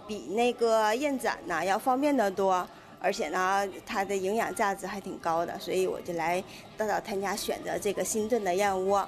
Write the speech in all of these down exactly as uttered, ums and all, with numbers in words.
比那个燕盏呢要方便得多，而且呢它的营养价值还挺高的，所以我就来到到他家选择这个新炖的燕窝。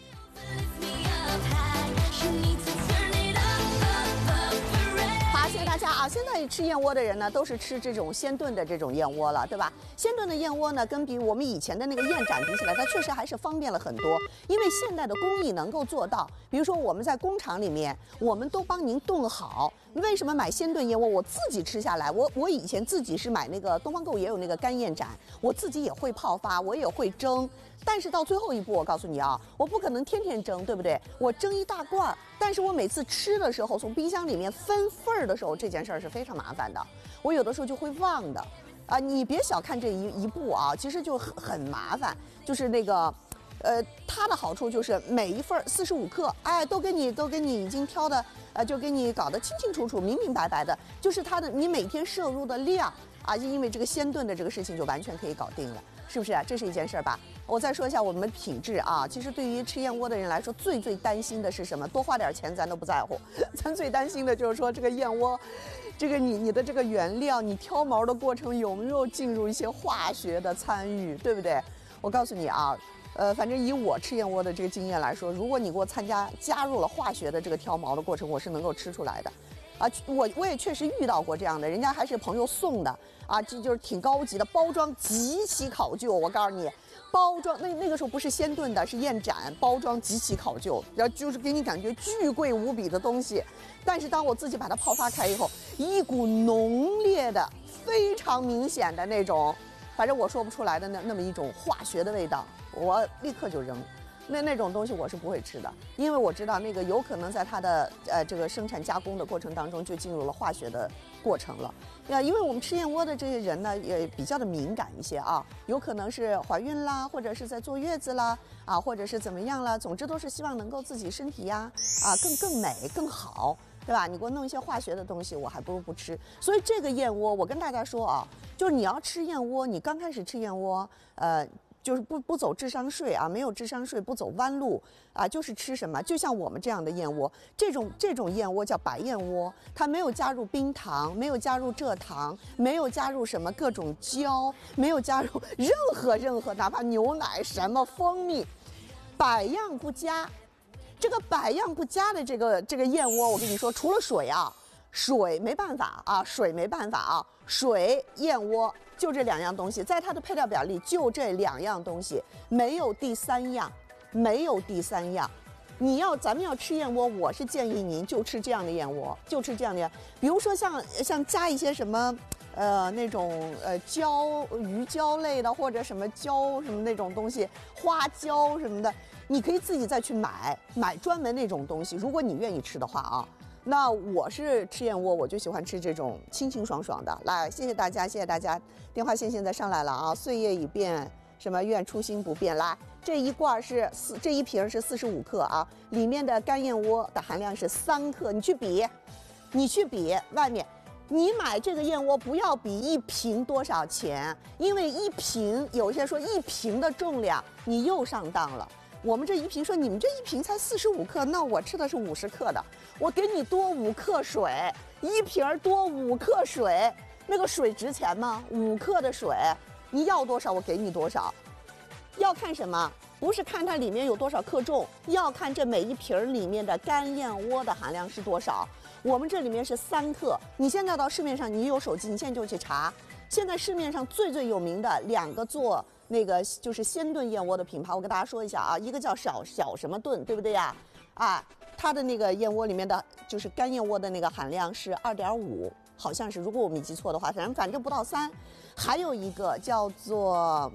谢谢大家啊！现在吃燕窝的人呢，都是吃这种鲜炖的这种燕窝了，对吧？鲜炖的燕窝呢，跟比我们以前的那个燕盏比起来，它确实还是方便了很多。因为现代的工艺能够做到，比如说我们在工厂里面，我们都帮您炖好。为什么买鲜炖燕窝？我自己吃下来，我我以前自己是买那个东方购也有那个干燕盏，我自己也会泡发，我也会蒸。但是到最后一步，我告诉你啊，我不可能天天蒸，对不对？我蒸一大罐儿，但是我每次吃的时候，从冰箱里面分份儿的时候，这件事儿是非常麻烦的。我有的时候就会忘的，啊，你别小看这一一步啊，其实就很很麻烦。就是那个，呃，它的好处就是每一份四十五克，哎，都给你都给你已经挑的，呃，就给你搞得清清楚楚、明明白白的，就是它的你每天摄入的量啊，因为这个鲜炖的这个事情就完全可以搞定了。是不是啊？这是一件事儿吧。我再说一下我们品质啊，其实对于吃燕窝的人来说，最最担心的是什么？多花点钱咱都不在乎，咱最担心的就是说这个燕窝，这个你你的这个原料，你挑毛的过程有没有进入一些化学的参与，对不对？我告诉你啊，呃，反正以我吃燕窝的这个经验来说，如果你给我参加加入了化学的这个挑毛的过程，我是能够吃出来的。啊，我我也确实遇到过这样的，人家还是朋友送的啊，这就是挺高级的，包装极其考究。我告诉你，包装那那个时候不是鲜炖的，是燕盏，包装极其考究，然后就是给你感觉巨贵无比的东西。但是当我自己把它泡发开以后，一股浓烈的、非常明显的那种，反正我说不出来的那那么一种化学的味道，我立刻就扔。那那种东西我是不会吃的，因为我知道那个有可能在它的呃这个生产加工的过程当中就进入了化学的过程了。呀，因为我们吃燕窝的这些人呢，也比较的敏感一些啊，有可能是怀孕啦，或者是在坐月子啦，啊，或者是怎么样啦，总之都是希望能够自己身体呀啊更更美更好，对吧？你给我弄一些化学的东西，我还不如不吃。所以这个燕窝，我跟大家说啊，就是你要吃燕窝，你刚开始吃燕窝，呃。就是不不走智商税啊，没有智商税，不走弯路啊，就是吃什么，就像我们这样的燕窝，这种这种燕窝叫白燕窝，它没有加入冰糖，没有加入蔗糖，没有加入什么各种胶，没有加入任何任何，哪怕牛奶什么蜂蜜，百样不加。这个百样不加的这个这个燕窝，我跟你说，除了水啊。水没办法啊，水没办法啊，水燕窝就这两样东西，在它的配料表里就这两样东西，没有第三样，没有第三样。你要咱们要吃燕窝，我是建议您就吃这样的燕窝，就吃这样的，比如说像像加一些什么。呃，那种呃胶鱼胶类的，或者什么胶什么那种东西，花椒什么的，你可以自己再去买买专门那种东西。如果你愿意吃的话啊，那我是吃燕窝，我就喜欢吃这种清清爽爽的。来，谢谢大家，谢谢大家。电话线现在上来了啊，岁月已变，什么愿初心不变。来，这一罐是四，这一瓶是四十五克啊，里面的干燕窝的含量是三克，你去比，你去比外面。你买这个燕窝不要比一瓶多少钱，因为一瓶有些说一瓶的重量，你又上当了。我们这一瓶说你们这一瓶才四十五克，那我吃的是五十克的，我给你多五克水，一瓶多五克水，那个水值钱吗？五克的水，你要多少我给你多少。要看什么？不是看它里面有多少克重，要看这每一瓶里面的干燕窝的含量是多少。我们这里面是三克，你现在到市面上，你有手机，你现在就去查。现在市面上最最有名的两个做那个就是鲜炖燕窝的品牌，我跟大家说一下啊，一个叫小小什么炖，对不对呀？啊，它的那个燕窝里面的就是干燕窝的那个含量是二点五，好像是，如果我没记错的话，反正反正不到三。还有一个叫做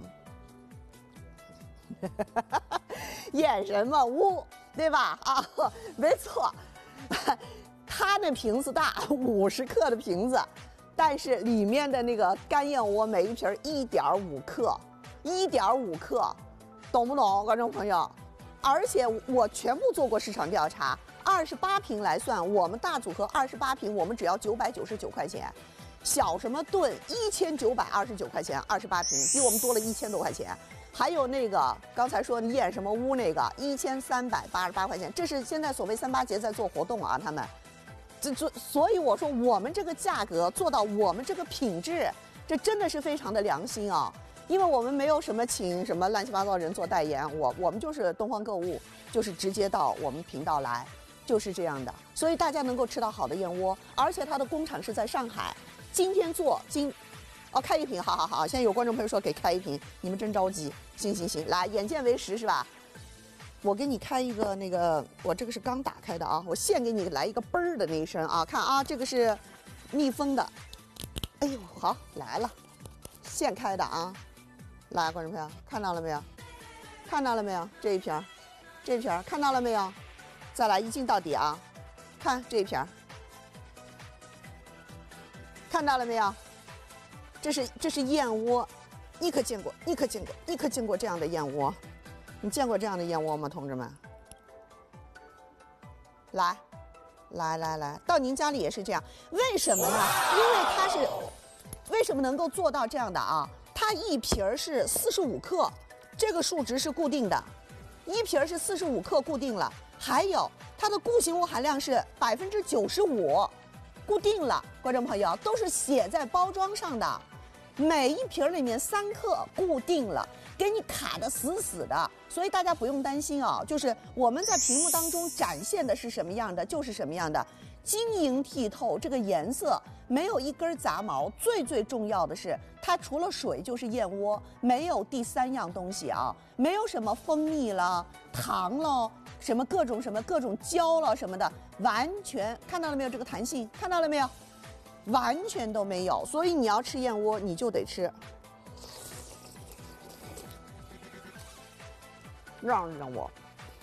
演什么屋，对吧？啊，没错。它那瓶子大，五十克的瓶子，但是里面的那个干燕窝每一瓶一点五克，一点五克，懂不懂，观众朋友？而且我全部做过市场调查，二十八瓶来算，我们大组合二十八瓶，我们只要九百九十九块钱。小什么炖一千九百二十九块钱，二十八瓶，比我们多了一千多块钱。还有那个刚才说你演什么屋那个一千三百八十八块钱，这是现在所谓三八节在做活动啊，他们。 这这，所以我说我们这个价格做到我们这个品质，这真的是非常的良心啊！因为我们没有什么请什么乱七八糟人做代言，我我们就是东方购物，就是直接到我们频道来，就是这样的。所以大家能够吃到好的燕窝，而且它的工厂是在上海，今天做今。哦，开一瓶，好好好！现在有观众朋友说给开一瓶，你们真着急。行行行，来，眼见为实是吧？我给你开一个那个，我这个是刚打开的啊，我现给你来一个嘣儿的那一声啊，看啊，这个是密封的。哎呦，好来了，现开的啊！来，观众朋友看到了没有？看到了没有？这一瓶，这一瓶看到了没有？再来一镜到底啊！看这一瓶，看到了没有？这是这是燕窝，你可见过？你可见过？你可见过这样的燕窝？你见过这样的燕窝吗，同志们？来，来来来，到您家里也是这样。为什么呢？因为它是为什么能够做到这样的啊？它一瓶儿是四十五克，这个数值是固定的，一瓶儿是四十五克固定了。还有它的固形物含量是百分之九十五，固定了。观众朋友都是写在包装上的。每一瓶里面三克固定了，给你卡得死死的，所以大家不用担心啊。就是我们在屏幕当中展现的是什么样的，就是什么样的，晶莹剔透，这个颜色没有一根杂毛。最最重要的是，它除了水就是燕窝，没有第三样东西啊，没有什么蜂蜜了、糖了，什么各种什么各种胶了什么的，完全看到了没有？这个弹性看到了没有？完全都没有，所以你要吃燕窝，你就得吃，让让我，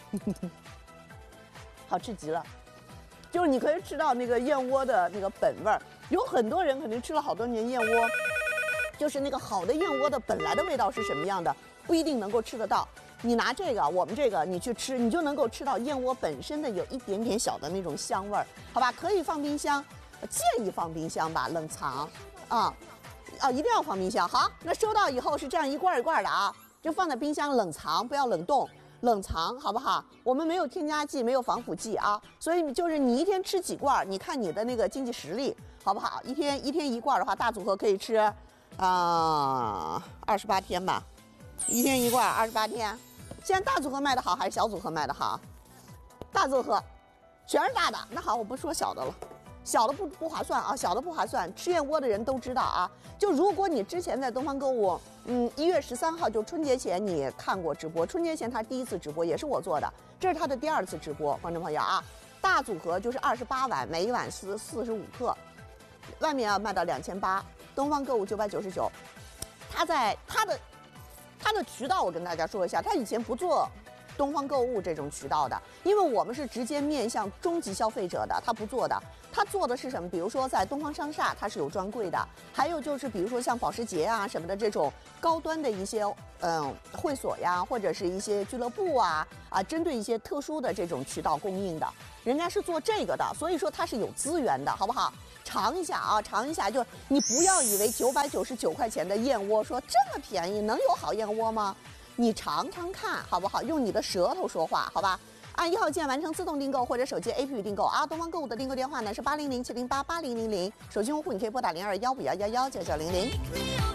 好吃极了。就是你可以吃到那个燕窝的那个本味儿。有很多人肯定吃了好多年燕窝，就是那个好的燕窝的本来的味道是什么样的，不一定能够吃得到。你拿这个，我们这个你去吃，你就能够吃到燕窝本身的有一点点小的那种香味儿，好吧？可以放冰箱。建议放冰箱吧，冷藏啊，啊，一定要放冰箱。好，那收到以后是这样一罐一罐的啊，就放在冰箱冷藏，不要冷冻，冷藏好不好？我们没有添加剂，没有防腐剂啊，所以就是你一天吃几罐，你看你的那个经济实力好不好？一天一天一罐的话，大组合可以吃啊二十八天吧，一天一罐二十八天。现在大组合卖的好还是小组合卖的好？大组合，全是大的。那好，我不说小的了。小的不不划算啊，小的不划算。吃燕窝的人都知道啊。就如果你之前在东方购物，嗯，一月十三号就春节前你看过直播，春节前他第一次直播也是我做的，这是他的第二次直播，观众朋友啊。大组合就是二十八碗，每一碗是四十五克，外面要卖到两千八，东方购物九百九十九。他在他的他的渠道我跟大家说一下，他以前不做东方购物这种渠道的，因为我们是直接面向终极消费者的，他不做的。他做的是什么？比如说在东方商厦，它是有专柜的；还有就是比如说像保时捷啊什么的这种高端的一些嗯会所呀，或者是一些俱乐部啊啊，针对一些特殊的这种渠道供应的，人家是做这个的，所以说它是有资源的，好不好？尝一下啊，尝一下，就你不要以为九百九十九块钱的燕窝说这么便宜，能有好燕窝吗？你尝尝看好不好？用你的舌头说话，好吧？按一号键完成自动订购或者手机 A P P 订购啊。东方购物的订购电话呢是八零零七零八八零零零，手机用户你可以拨打零二幺五幺幺幺九九零零。